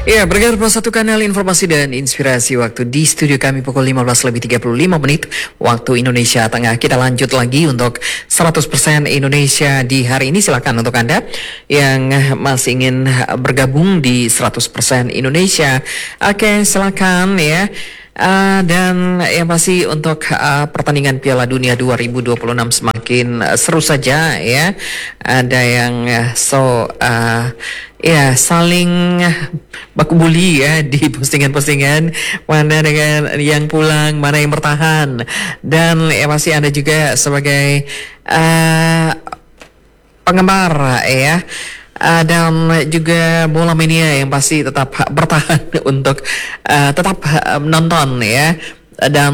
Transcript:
Ya, bergerak satu kanal informasi dan inspirasi waktu di studio kami pukul 15:35 waktu Indonesia Tengah. Kita lanjut lagi untuk 100% Indonesia di hari ini. Silakan untuk Anda yang masih ingin bergabung di 100% Indonesia. Oke, silakan ya. Dan yang pasti untuk pertandingan Piala Dunia 2026 semakin seru saja ya. Ada yang ya saling baku buli ya di postingan-postingan, mana dengan yang pulang, mana yang bertahan. Dan ya pasti Anda juga sebagai penggemar ya, dan juga bola mania yang pasti tetap bertahan untuk tetap menonton ya. Dan